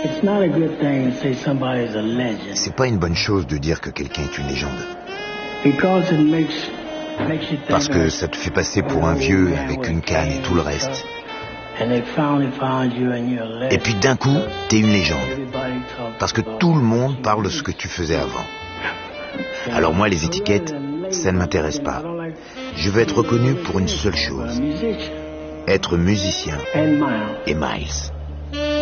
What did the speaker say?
C'est pas une bonne chose de dire que quelqu'un est une légende. Parce que ça te fait passer pour un vieux avec une canne et tout le reste. Et puis d'un coup, t'es une légende. Parce que tout le monde parle de ce que tu faisais avant. Alors moi, les étiquettes, ça ne m'intéresse pas. Je veux être reconnu pour une seule chose. Être musicien et Miles.